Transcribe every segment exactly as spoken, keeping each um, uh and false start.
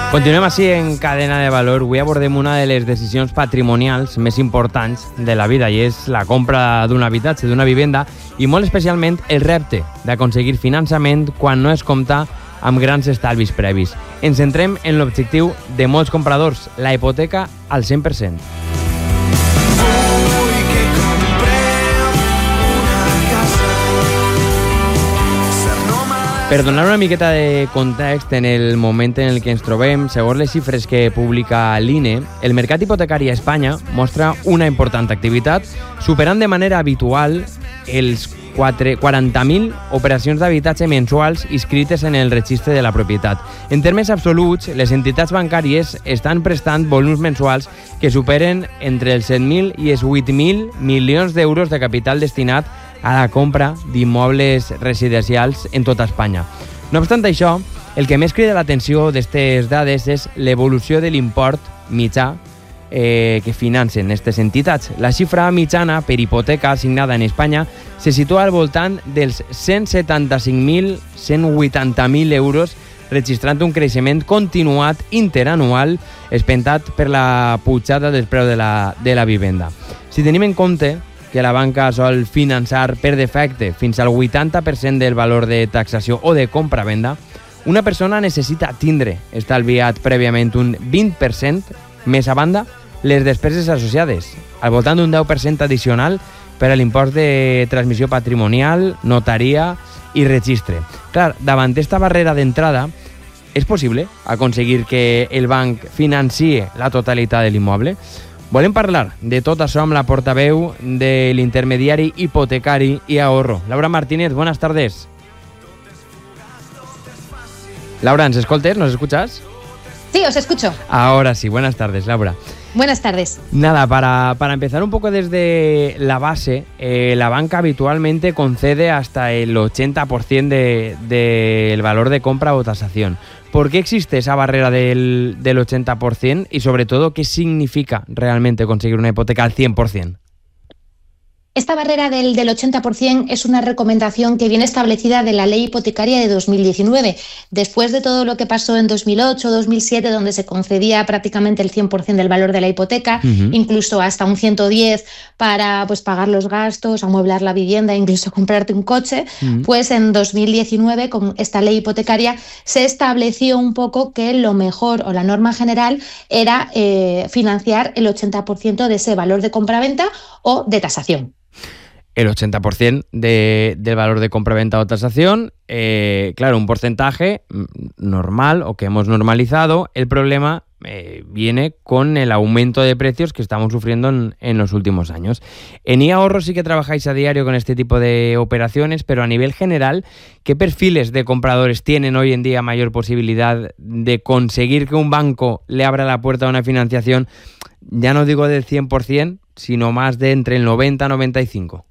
Continuem així en Cadena de Valor. Avui abordem una de les decisions patrimonials més importants de la vida i és la compra d'un habitatge, d'una vivenda i molt especialment el repte d'aconseguir finançament quan no es compta amb grans estalvis previs. Ens centrem en l'objectiu de molts compradors, la hipoteca al cent per cent. Per donar una miqueta de context en el moment en el que ens trobem, segons les xifres que publica l'I N E, el mercat hipotecari a Espanya mostra una important activitat, superant de manera habitual els quaranta mil operacions d'habitatge mensuals inscrites en el registre de la propietat. En termes absoluts, les entitats bancàries estan prestant volums mensuals que superen entre els set mil i els vuit mil milions d'euros de capital destinat a la compra d'immobles residencials en tota Espanya. No obstant això, el que més crida l'atenció d'aquestes dades és l'evolució de l'import mitjà eh, que financen aquestes entitats. La xifra mitjana per hipoteca assignada en Espanya se situa al voltant dels cent setanta-cinc mil cent vuitanta mil euros, registrant un creixement continuat interanual espentat per la pujada del preu de la, de la vivenda. Si tenim en compte que la banca sol finançar per defecte fins al vuitanta per cent del valor de taxació o de compra-venda, una persona necessita tindre estalviat prèviament un vint per cent, més a banda les despeses associades, al voltant d'un deu per cent addicional per a l'impost de transmissió patrimonial, notaria i registre. Clar, davant d'esta barrera d'entrada, és possible aconseguir que el banc financie la totalitat de l'immoble? Volem parlar de tot això amb la portaveu de l'intermediari hipotecari i ahorro. Laura Martínez, buenas tardes. Laura, ¿nos escoltes? ¿Nos escuchas? Sí, os escucho. Ahora sí, buenas tardes, Laura. Buenas tardes. Nada, para, para empezar un poco desde la base, eh, la banca habitualmente concede hasta el ochenta por ciento del de, de valor de compra o tasación. ¿Por qué existe esa barrera del, del ochenta por ciento y sobre todo qué significa realmente conseguir una hipoteca al cien por ciento? Esta barrera del, del ochenta por ciento es una recomendación que viene establecida de la Ley Hipotecaria de dos mil diecinueve. Después de todo lo que pasó en dos mil ocho, dos mil siete, donde se concedía prácticamente el cien por ciento del valor de la hipoteca, uh-huh. incluso hasta un ciento diez para pues, pagar los gastos, amueblar la vivienda, incluso comprarte un coche, uh-huh. pues en dos mil diecinueve, con esta ley hipotecaria, se estableció un poco que lo mejor o la norma general era eh, financiar el ochenta por ciento de ese valor de compraventa o de tasación. El ochenta por ciento de, del valor de compra-venta o tasación, eh, claro, un porcentaje normal o que hemos normalizado. El problema eh, viene con el aumento de precios que estamos sufriendo en, en los últimos años. En iAhorro sí que trabajáis a diario con este tipo de operaciones, pero a nivel general, ¿qué perfiles de compradores tienen hoy en día mayor posibilidad de conseguir que un banco le abra la puerta a una financiación, ya no digo del cien por ciento, sino más de entre el noventa y noventa y cinco?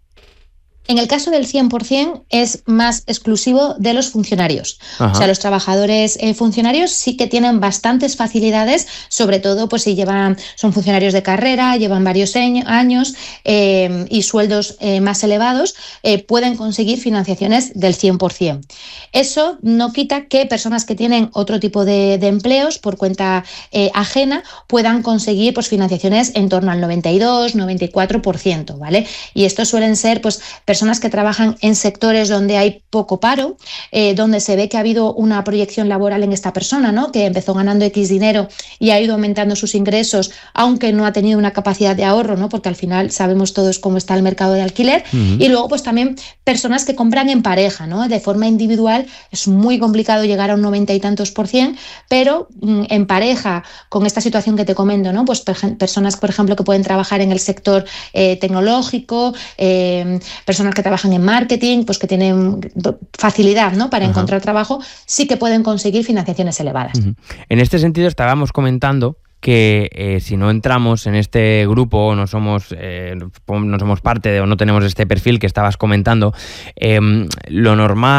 En el caso del cien por ciento es más exclusivo de los funcionarios. Ajá. O sea, los trabajadores eh, funcionarios sí que tienen bastantes facilidades, sobre todo pues si llevan, son funcionarios de carrera, llevan varios años eh, y sueldos eh, más elevados, eh, pueden conseguir financiaciones del cien por ciento. Eso no quita que personas que tienen otro tipo de, de empleos por cuenta eh, ajena puedan conseguir pues, financiaciones en torno al noventa y dos, noventa y cuatro por ciento, ¿vale? Y estos suelen ser pues personas que trabajan en sectores donde hay poco paro, eh, donde se ve que ha habido una proyección laboral en esta persona, ¿no? Que empezó ganando X dinero y ha ido aumentando sus ingresos, aunque no ha tenido una capacidad de ahorro, ¿no? Porque al final sabemos todos cómo está el mercado de alquiler. Uh-huh. Y luego pues también personas que compran en pareja, ¿no? De forma individual es muy complicado llegar a un noventa y tantos por cien, pero mm, en pareja, con esta situación que te comento, ¿no? Pues per- personas, por ejemplo, que pueden trabajar en el sector eh, tecnológico, eh, personas que trabajan en marketing, pues que tienen facilidad, ¿no? para Ajá. encontrar trabajo, sí que pueden conseguir financiaciones elevadas. Uh-huh. En este sentido estábamos comentando que eh, si no entramos en este grupo o no somos, eh, no somos parte de o no tenemos este perfil que estabas comentando, eh, lo normal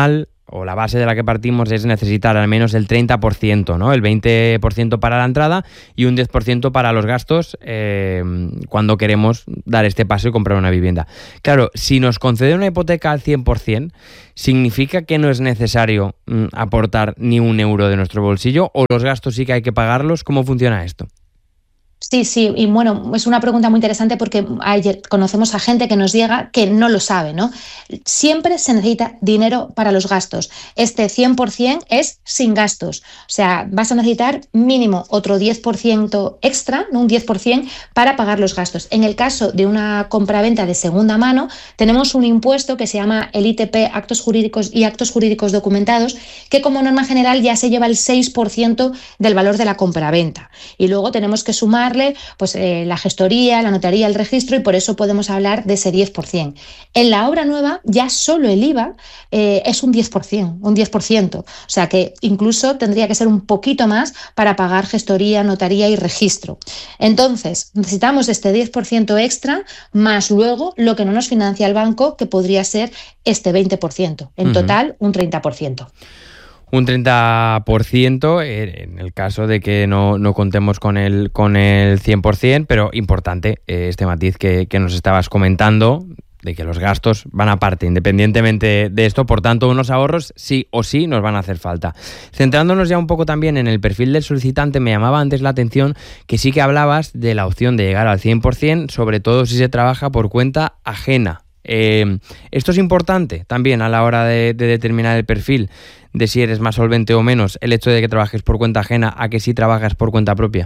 o la base de la que partimos es necesitar al menos el treinta por ciento, ¿no? El veinte por ciento para la entrada y un diez por ciento para los gastos eh, cuando queremos dar este paso y comprar una vivienda. Claro, si nos concede una hipoteca al cien por ciento, ¿significa que no es necesario mm, aportar ni un euro de nuestro bolsillo o los gastos sí que hay que pagarlos? ¿Cómo funciona esto? Sí, sí, y bueno, es una pregunta muy interesante porque ayer conocemos a gente que nos llega que no lo sabe, ¿no? Siempre se necesita dinero para los gastos. Este cien por ciento es sin gastos. O sea, vas a necesitar mínimo otro diez por ciento extra, ¿no? Un diez por ciento para pagar los gastos. En el caso de una compraventa de segunda mano, tenemos un impuesto que se llama el I T P, actos jurídicos y actos jurídicos documentados, que como norma general ya se lleva el seis por ciento del valor de la compraventa. Y luego tenemos que sumar pues eh, la gestoría, la notaría, el registro, y por eso podemos hablar de ese diez por ciento. En la obra nueva ya solo el I V A eh, es un diez por ciento, un diez por ciento, o sea que incluso tendría que ser un poquito más para pagar gestoría, notaría y registro. Entonces necesitamos este diez por ciento extra más luego lo que no nos financia el banco, que podría ser este veinte por ciento, en uh-huh. total un treinta por ciento. Un treinta por ciento en el caso de que no, no contemos con el, con el cien por ciento, pero importante eh, este matiz que, que nos estabas comentando, de que los gastos van aparte, independientemente de esto, por tanto unos ahorros sí o sí nos van a hacer falta. Centrándonos ya un poco también en el perfil del solicitante, me llamaba antes la atención que sí que hablabas de la opción de llegar al cien por ciento, sobre todo si se trabaja por cuenta ajena. Eh, esto es importante también a la hora de, de determinar el perfil, de si eres más solvente o menos, el hecho de que trabajes por cuenta ajena a que si trabajas por cuenta propia.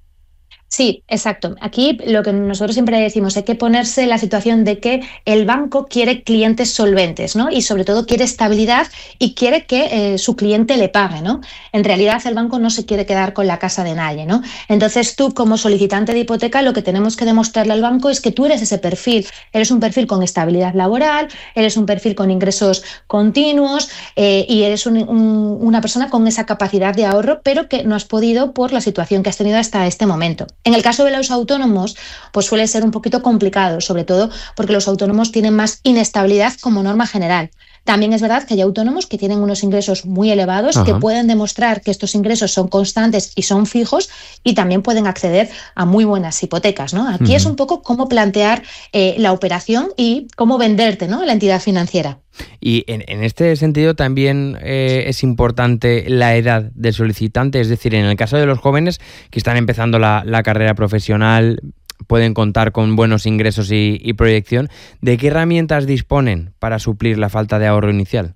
Sí, exacto. Aquí lo que nosotros siempre decimos, hay que ponerse en la situación de que el banco quiere clientes solventes, ¿no? Y sobre todo quiere estabilidad y quiere que eh, su cliente le pague, ¿no? En realidad el banco no se quiere quedar con la casa de nadie, ¿no? Entonces tú, como solicitante de hipoteca, lo que tenemos que demostrarle al banco es que tú eres ese perfil. Eres un perfil con estabilidad laboral, eres un perfil con ingresos continuos eh, y eres un, un, una persona con esa capacidad de ahorro, pero que no has podido por la situación que has tenido hasta este momento. En el caso de los autónomos, pues suele ser un poquito complicado, sobre todo porque los autónomos tienen más inestabilidad como norma general. También es verdad que hay autónomos que tienen unos ingresos muy elevados, Ajá. que pueden demostrar que estos ingresos son constantes y son fijos, y también pueden acceder a muy buenas hipotecas, ¿no? Aquí uh-huh. es un poco cómo plantear eh, la operación y cómo venderte, ¿no?, la entidad financiera. Y en, en este sentido también eh, es importante la edad del solicitante, es decir, en el caso de los jóvenes que están empezando la, la carrera profesional, pueden contar con buenos ingresos y, y proyección, ¿de qué herramientas disponen para suplir la falta de ahorro inicial?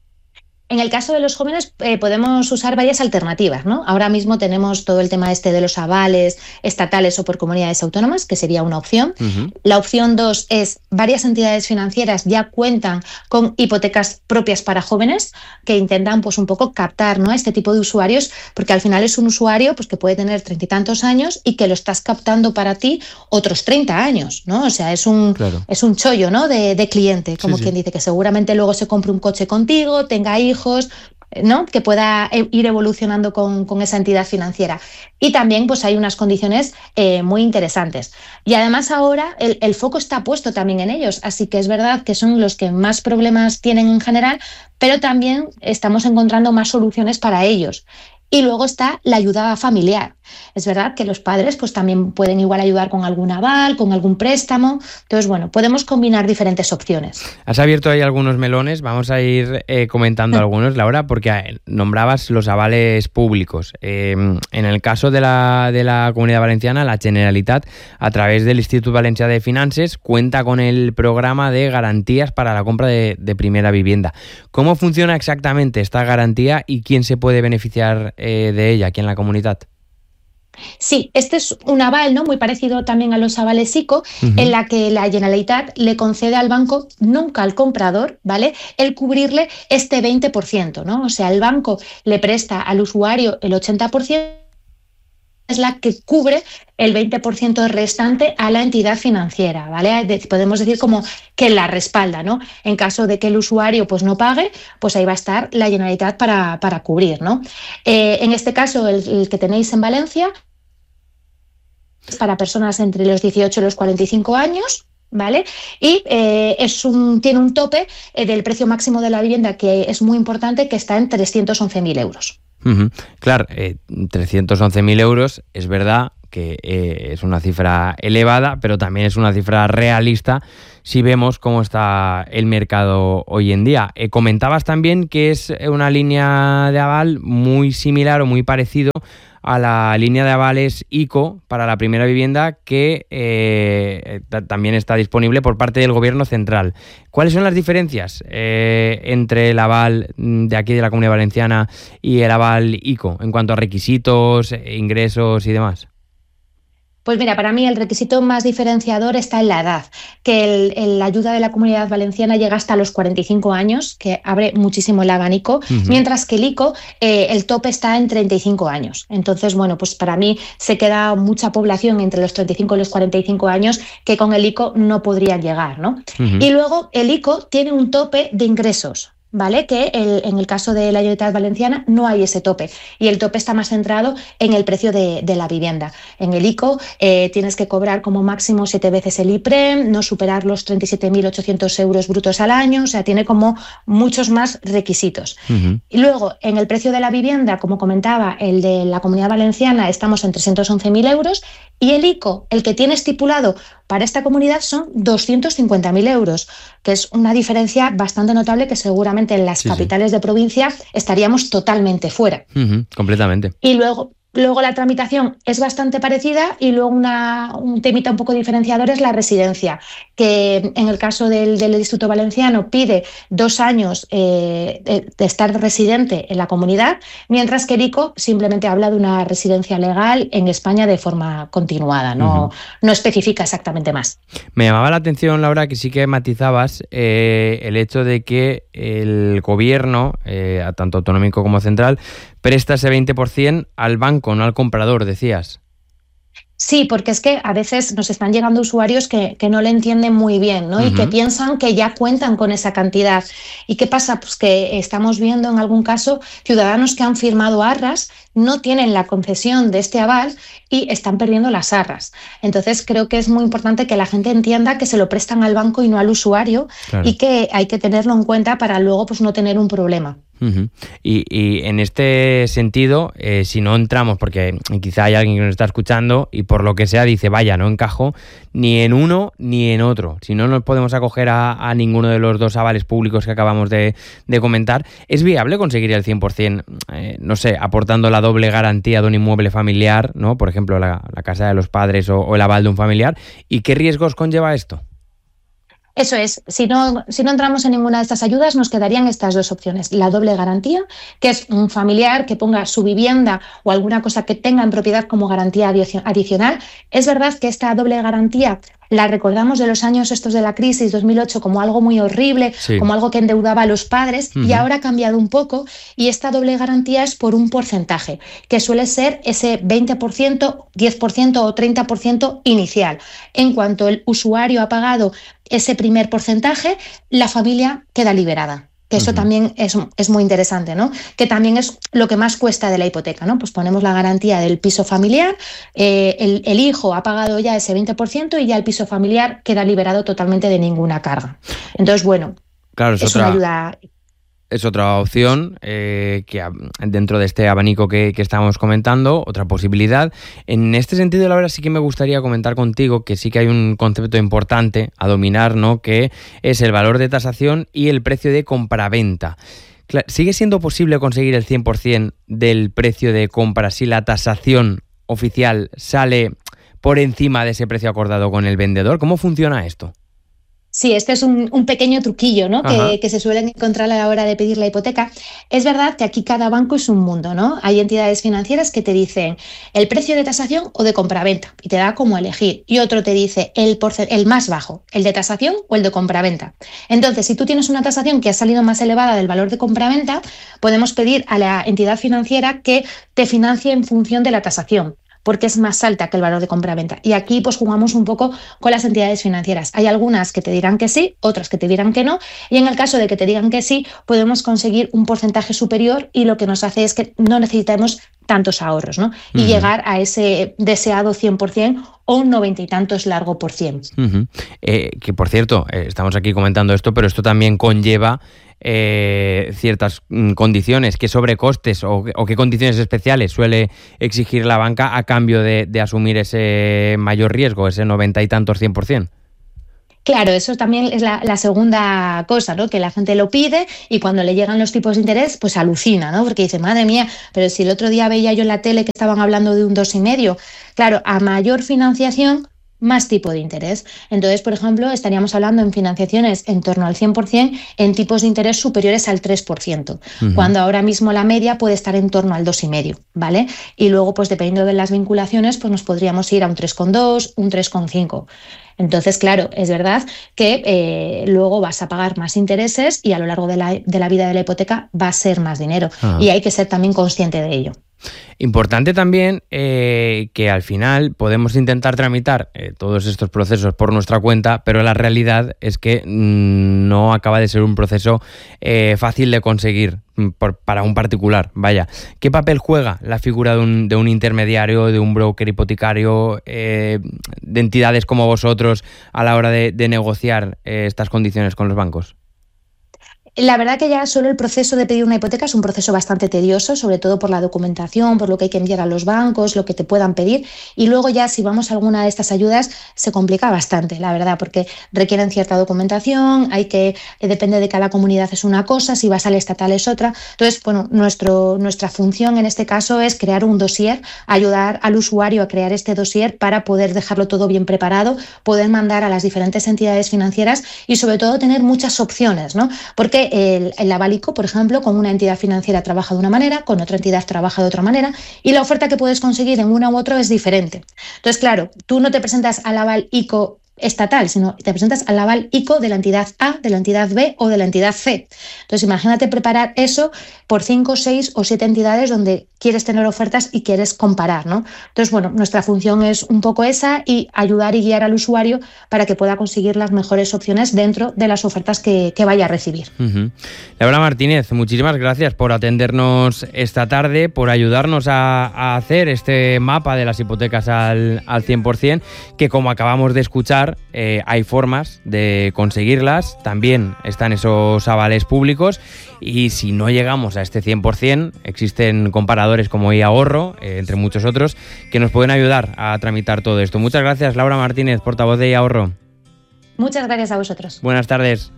En el caso de los jóvenes eh, podemos usar varias alternativas, ¿no? Ahora mismo tenemos todo el tema este de los avales estatales o por comunidades autónomas, que sería una opción. Uh-huh. La opción dos es varias entidades financieras ya cuentan con hipotecas propias para jóvenes que intentan pues un poco captar, ¿no?, este tipo de usuarios, porque al final es un usuario pues que puede tener treinta y tantos años y que lo estás captando para ti otros treinta años, ¿no? O sea, es un, claro. es un chollo, ¿no?, de, de cliente, como sí, quien sí. dice, que seguramente luego se compre un coche contigo, tenga hijos, ¿no?, que pueda ir evolucionando con, con esa entidad financiera. Y también pues hay unas condiciones eh, muy interesantes. Y además ahora el, el foco está puesto también en ellos, así que es verdad que son los que más problemas tienen en general, pero también estamos encontrando más soluciones para ellos. Y luego está la ayuda familiar. Es verdad que los padres pues también pueden igual ayudar con algún aval, con algún préstamo. Entonces, bueno, podemos combinar diferentes opciones. Has abierto ahí algunos melones, vamos a ir eh, comentando algunos, Laura, porque nombrabas los avales públicos. Eh, en el caso de la, de la Comunidad Valenciana, la Generalitat, a través del Institut Valencià de Finances, cuenta con el programa de garantías para la compra de, de primera vivienda. ¿Cómo funciona exactamente esta garantía y quién se puede beneficiar eh, de ella aquí en la comunidad? Sí, este es un aval, ¿no?, muy parecido también a los avales ICO, uh-huh. en la que la Generalitat le concede al banco, nunca al comprador, ¿vale?, el cubrirle este veinte por ciento, ¿no? O sea, el banco le presta al usuario el ochenta por ciento, es la que cubre el veinte por ciento restante a la entidad financiera, ¿vale? De, podemos decir como que la respalda, ¿no? En caso de que el usuario pues no pague, pues ahí va a estar la Generalitat para, para cubrir, ¿no? Eh, en este caso, el, el que tenéis en Valencia es para personas entre los dieciocho y los cuarenta y cinco años, ¿vale? Y eh, es un, tiene un tope eh, del precio máximo de la vivienda que es muy importante, que está en trescientos once mil euros. Uh-huh. Claro, eh, trescientos once mil euros, es verdad que eh, es una cifra elevada, pero también es una cifra realista si vemos cómo está el mercado hoy en día. Eh, comentabas también que es una línea de aval muy similar o muy parecido a la línea de avales ICO para la primera vivienda que eh, t- también está disponible por parte del Gobierno central. ¿Cuáles son las diferencias eh, entre el aval de aquí de la Comunidad Valenciana y el aval ICO en cuanto a requisitos, ingresos y demás? Pues mira, para mí el requisito más diferenciador está en la edad, que el, el, la ayuda de la Comunidad Valenciana llega hasta los cuarenta y cinco años, que abre muchísimo el abanico, uh-huh. mientras que el ICO, eh, el tope está en treinta y cinco años. Entonces, bueno, pues para mí se queda mucha población entre los treinta y cinco y los cuarenta y cinco años que con el ICO no podrían llegar, ¿no? Uh-huh. Y luego el ICO tiene un tope de ingresos, ¿vale? Que el, en el caso de la Generalitat Valenciana no hay ese tope, y el tope está más centrado en el precio de, de la vivienda. En el ICO eh, tienes que cobrar como máximo siete veces el IPREM, no superar los treinta y siete mil ochocientos euros brutos al año, o sea, tiene como muchos más requisitos. Uh-huh. Y luego, en el precio de la vivienda, como comentaba, el de la Comunidad Valenciana estamos en trescientos once mil euros, y el ICO, el que tiene estipulado para esta comunidad, son doscientos cincuenta mil euros, que es una diferencia bastante notable que seguramente en las sí, capitales sí. de provincia estaríamos totalmente fuera. Uh-huh, completamente. Y luego, luego la tramitación es bastante parecida, y luego una, un temita un poco diferenciador es la residencia, que en el caso del, del Instituto Valenciano pide dos años eh, de, de estar residente en la comunidad, mientras que el ICO simplemente habla de una residencia legal en España de forma continuada, no, uh-huh. no especifica exactamente más. Me llamaba la atención, Laura, que sí que matizabas eh, el hecho de que el gobierno, eh, tanto autonómico como central, presta ese veinte por ciento al banco, no al comprador, decías. Sí, porque es que a veces nos están llegando usuarios que, que no le entienden muy bien, ¿no? Uh-huh. Y que piensan que ya cuentan con esa cantidad. ¿Y qué pasa? Pues que estamos viendo en algún caso ciudadanos que han firmado arras, no tienen la concesión de este aval y están perdiendo las arras. Entonces creo que es muy importante que la gente entienda que se lo prestan al banco y no al usuario, claro. Y que hay que tenerlo en cuenta para luego pues no tener un problema. Uh-huh. Y, y en este sentido, eh, si no entramos, porque quizá hay alguien que nos está escuchando y por lo que sea dice, vaya, no encajo ni en uno ni en otro, si no nos podemos acoger a, a ninguno de los dos avales públicos que acabamos de, de comentar, ¿es viable conseguir el cien por ciento, eh, no sé, aportando la doble garantía de un inmueble familiar, ¿no? Por ejemplo, la, la casa de los padres o, o el aval de un familiar? ¿Y qué riesgos conlleva esto? Eso es, si no, si no entramos en ninguna de estas ayudas, nos quedarían estas dos opciones. La doble garantía, que es un familiar que ponga su vivienda o alguna cosa que tenga en propiedad como garantía adicional. Es verdad que esta doble garantía la recordamos de los años estos de la crisis dos mil ocho como algo muy horrible, sí. como algo que endeudaba a los padres, uh-huh. y ahora ha cambiado un poco, y esta doble garantía es por un porcentaje, que suele ser ese veinte por ciento, diez por ciento o treinta por ciento inicial. En cuanto el usuario ha pagado ese primer porcentaje, la familia queda liberada. Que eso uh-huh. también es, es muy interesante, ¿no? Que también es lo que más cuesta de la hipoteca, ¿no? Pues ponemos la garantía del piso familiar, eh, el, el hijo ha pagado ya ese veinte por ciento y ya el piso familiar queda liberado totalmente de ninguna carga. Entonces, bueno, claro, es, es otra... una ayuda... Es otra opción eh, que dentro de este abanico que, que estábamos comentando, otra posibilidad. En este sentido, la verdad, sí que me gustaría comentar contigo que sí que hay un concepto importante a dominar, ¿no? Que es el valor de tasación y el precio de compraventa. ¿Sigue siendo posible conseguir el cien por ciento del precio de compra si la tasación oficial sale por encima de ese precio acordado con el vendedor? ¿Cómo funciona esto? Sí, este es un, un pequeño truquillo, ¿no? que, que se suelen encontrar a la hora de pedir la hipoteca. Es verdad que aquí cada banco es un mundo, ¿no? Hay entidades financieras que te dicen el precio de tasación o de compraventa y te da como elegir. Y otro te dice el, porce- el más bajo, el de tasación o el de compraventa. Entonces, si tú tienes una tasación que ha salido más elevada del valor de compraventa, podemos pedir a la entidad financiera que te financie en función de la tasación. porque es más alta que el valor de compra-venta. Y aquí pues jugamos un poco con las entidades financieras. Hay algunas que te dirán que sí, otras que te dirán que no, y en el caso de que te digan que sí, podemos conseguir un porcentaje superior y lo que nos hace es que no necesitamos tantos ahorros, ¿no? Y uh-huh. llegar a ese deseado cien por ciento o un noventa y tantos largo por cien. Uh-huh. Eh, que por cierto, eh, estamos aquí comentando esto, pero esto también conlleva eh, ciertas mm, condiciones. ¿Qué sobrecostes o, o qué condiciones especiales suele exigir la banca a cambio de, de asumir ese mayor riesgo, ese noventa y tantos cien por ciento? Claro, eso también es la, la segunda cosa, ¿no? Que la gente lo pide y cuando le llegan los tipos de interés, pues alucina, ¿no? Porque dice, madre mía, pero si el otro día veía yo en la tele que estaban hablando de un dos y medio. Claro, a mayor financiación, más tipo de interés. Entonces, por ejemplo, estaríamos hablando en financiaciones en torno al cien por ciento en tipos de interés superiores al tres por ciento, uh-huh. cuando ahora mismo la media puede estar en torno al dos coma cinco, ¿vale? Y luego, pues dependiendo de las vinculaciones, pues nos podríamos ir a un tres coma dos, un tres coma cinco. Entonces, claro, es verdad que eh, luego vas a pagar más intereses y a lo largo de la, de la vida de la hipoteca va a ser más dinero. Uh-huh. Y hay que ser también consciente de ello. Importante también eh, que al final podemos intentar tramitar eh, todos estos procesos por nuestra cuenta, pero la realidad es que mmm, no acaba de ser un proceso eh, fácil de conseguir por, para un particular. Vaya, ¿qué papel juega la figura de un, de un intermediario, de un broker hipotecario, eh, de entidades como vosotros a la hora de, de negociar eh, estas condiciones con los bancos? La verdad que ya solo el proceso de pedir una hipoteca es un proceso bastante tedioso, sobre todo por la documentación, por lo que hay que enviar a los bancos, lo que te puedan pedir. Y luego ya si vamos a alguna de estas ayudas se complica bastante, la verdad, porque requieren cierta documentación, hay que, depende de cada comunidad es una cosa, si vas al estatal es otra. Entonces, bueno, nuestro, nuestra función en este caso es crear un dossier, ayudar al usuario a crear este dossier para poder dejarlo todo bien preparado, poder mandar a las diferentes entidades financieras y sobre todo tener muchas opciones, ¿no? Porque El, el aval ICO, por ejemplo, con una entidad financiera trabaja de una manera, con otra entidad trabaja de otra manera y la oferta que puedes conseguir en una u otra es diferente. Entonces, claro, tú no te presentas al aval ICO estatal, sino te presentas al aval ICO de la entidad A, de la entidad B o de la entidad C. Entonces, imagínate preparar eso por cinco, seis o siete entidades donde quieres tener ofertas y quieres comparar, ¿no? Entonces, bueno, nuestra función es un poco esa y ayudar y guiar al usuario para que pueda conseguir las mejores opciones dentro de las ofertas que, que vaya a recibir. Uh-huh. Laura Martínez, muchísimas gracias por atendernos esta tarde, por ayudarnos a, a hacer este mapa de las hipotecas al, al cien por ciento, que como acabamos de escuchar, Eh, hay formas de conseguirlas, también están esos avales públicos y si no llegamos a este cien por ciento existen comparadores como iAhorro, eh, entre muchos otros, que nos pueden ayudar a tramitar todo esto. Muchas gracias, Laura Martínez, portavoz de iAhorro. Muchas gracias a vosotros. Buenas tardes.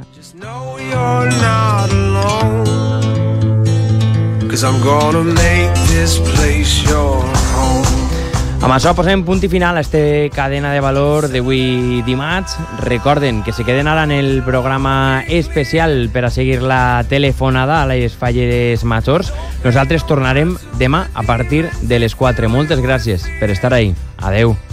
Amb això posem punt i final a este cadena de valor d'avui dimarts. Recorden que se queden ara en el programa especial per a seguir la telefonada a les falleres majors. Nosaltres tornarem demà a partir de les quatre. Moltes gràcies per estar ahí. Adeu.